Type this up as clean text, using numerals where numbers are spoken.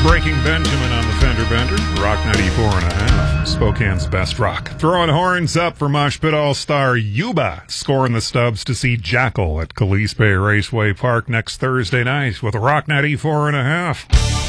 Breaking Benjamin on the Fender Bender. Rock 94.5. Spokane's best rock. Throwing horns up for Mosh Pit All-Star Yuba. Scoring the stubs to see Jackal at Calise Bay Raceway Park next Thursday night with Rock 94.5.